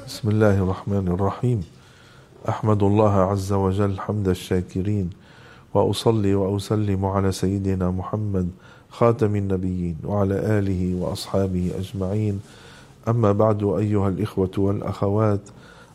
بسم الله الرحمن الرحيم. أحمد الله عز وجل حمد الشاكرين، وأصلي وأسلم على سيدنا محمد خاتم النبيين وعلى آله وأصحابه أجمعين. أما بعد، أيها الإخوة والأخوات،